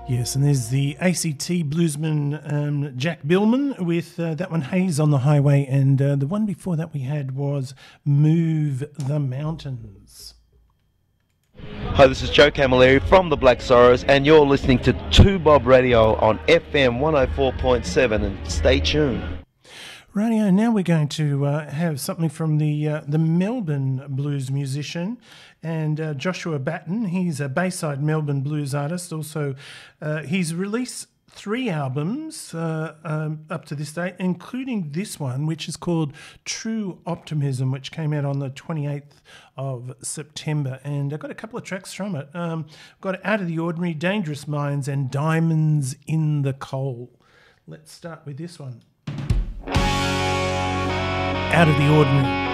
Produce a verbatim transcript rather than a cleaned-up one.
Yes, and there's the A C T bluesman um, Jack Billman with uh, that one, Haze on the Highway, and uh, the one before that we had was Move the Mountains. Hi, this is Joe Camilleri from the Black Sorrows, and you're listening to two Bob Radio on F M one oh four point seven, and stay tuned. Radio. Now we're going to uh, have something from the uh, the Melbourne blues musician and uh, Joshua Batten. He's a Bayside Melbourne blues artist. Also, uh, he's released three albums uh, um, up to this date, including this one, which is called True Optimism, which came out on the twenty-eighth of September. And I've got a couple of tracks from it. Um, I've got Out of the Ordinary, Dangerous Minds, and Diamonds in the Coal. Let's start with this one. Out of the Ordinary.